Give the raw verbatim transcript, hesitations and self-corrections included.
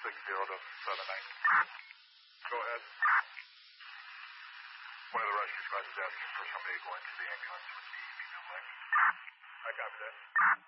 six zero to seven nine. Go ahead. One of the rescue squads is asking for somebody to go into the ambulance with the female leg. I copy that.